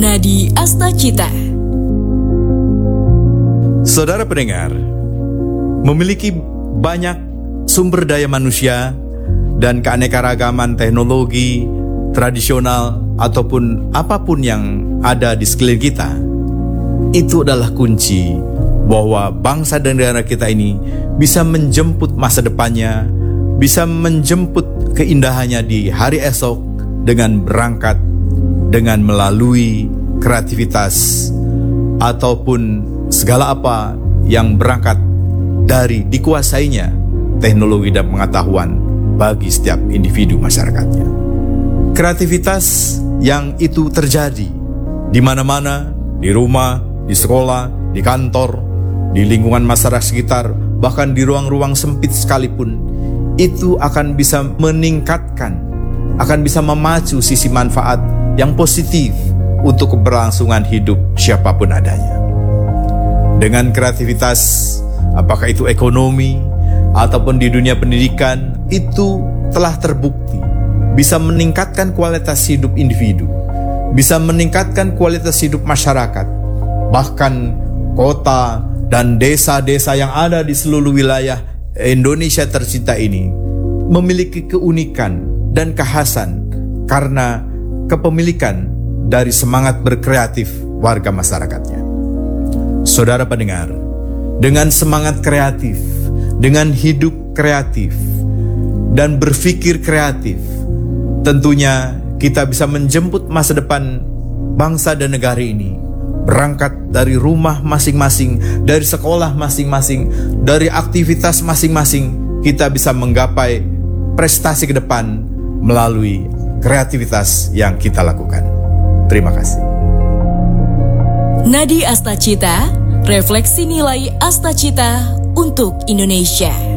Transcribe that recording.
Nadi Astacita. Saudara pendengar, memiliki banyak sumber daya manusia dan keanekaragaman teknologi tradisional ataupun apapun yang ada di sekeliling kita, itu adalah kunci bahwa bangsa dan negara kita ini bisa menjemput masa depannya, bisa menjemput keindahannya di hari esok dengan berangkat, dengan melalui kreativitas ataupun segala apa yang berangkat dari dikuasainya teknologi dan pengetahuan bagi setiap individu masyarakatnya. Kreativitas yang itu terjadi di mana-mana, di rumah, di sekolah, di kantor, di lingkungan masyarakat sekitar, bahkan di ruang-ruang sempit sekalipun, itu akan bisa meningkatkan, akan bisa memacu sisi manfaat yang positif untuk keberlangsungan hidup siapapun adanya. Dengan kreativitas, apakah itu ekonomi ataupun di dunia pendidikan, itu telah terbukti bisa meningkatkan kualitas hidup individu, bisa meningkatkan kualitas hidup masyarakat, bahkan kota dan desa-desa yang ada di seluruh wilayah Indonesia tercinta ini memiliki keunikan dan kekhasan karena kepemilikan dari semangat berkreatif warga masyarakatnya. Saudara pendengar, dengan semangat kreatif, dengan hidup kreatif, dan berpikir kreatif, tentunya kita bisa menjemput masa depan bangsa dan negara ini, berangkat dari rumah masing-masing, dari sekolah masing-masing, dari aktivitas masing-masing, kita bisa menggapai prestasi ke depan melalui kreativitas yang kita lakukan. Terima kasih. Nadi Astacita, refleksi nilai Astacita untuk Indonesia.